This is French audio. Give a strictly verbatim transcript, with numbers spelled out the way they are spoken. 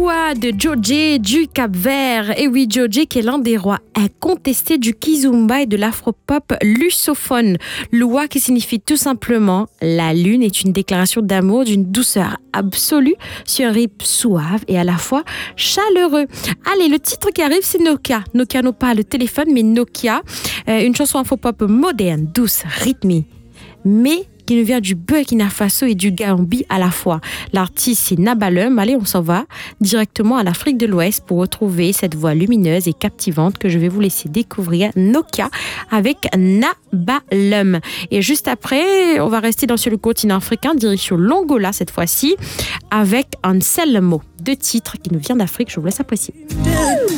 Lua de Djodje du Cap-Vert. Et oui, Djodje qui est l'un des rois incontestés du kizomba et de l'afropop lusophone. Lua qui signifie tout simplement la lune est une déclaration d'amour d'une douceur absolue sur un rythme suave et à la fois chaleureux. Allez, le titre qui arrive, c'est Nokia. Nokia, non pas le téléphone, mais Nokia. Euh, une chanson afropop moderne, douce, rythmée, mais qui nous vient du Burkina Faso et du Gambie à la fois. L'artiste, c'est Nabalum. Allez, on s'en va directement à l'Afrique de l'Ouest pour retrouver cette voix lumineuse et captivante que je vais vous laisser découvrir, Nokia, avec Nabalum. Et juste après, on va rester dans sur le continent africain, direction l'Angola cette fois-ci, avec Anselmo. Deux titres qui nous viennent d'Afrique, je vous laisse apprécier.